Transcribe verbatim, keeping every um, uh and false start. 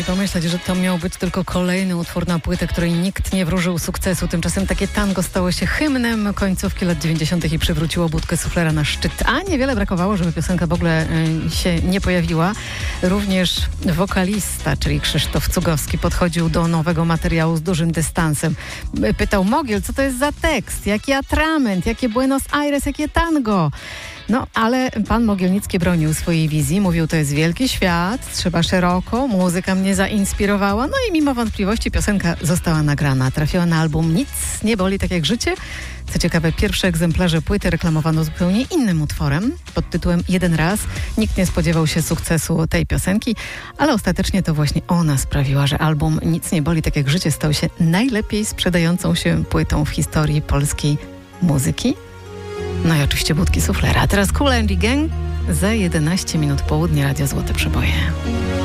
i pomyśleć, że to miał być tylko kolejny utwór na płytę, której nikt nie wróżył sukcesu. Tymczasem takie tango stało się hymnem końcówki lat dziewięćdziesiątych i przywróciło Budkę Suflera na szczyt. A niewiele brakowało, żeby piosenka w ogóle y, się nie pojawiła. Również wokalista, czyli Krzysztof Cugowski, podchodził do nowego materiału z dużym dystansem. Pytał Mogiel, co to jest za tekst, jaki atrament, jakie Buenos Aires, jakie tango. No, ale pan Mogielnicki bronił swojej wizji, mówił, to jest wielki świat, trzeba szeroko, muzyka mnie zainspirowała, no i mimo wątpliwości piosenka została nagrana. Trafiła na album Nic nie boli tak jak życie. Co ciekawe, pierwsze egzemplarze płyty reklamowano zupełnie innym utworem pod tytułem Jeden raz. Nikt nie spodziewał się sukcesu tej piosenki, ale ostatecznie to właśnie ona sprawiła, że album Nic nie boli tak jak życie stał się najlepiej sprzedającą się płytą w historii polskiej muzyki. No i oczywiście Budki Suflera. A teraz Kool and the Gang za jedenaście minut południa, Radio Złote Przeboje.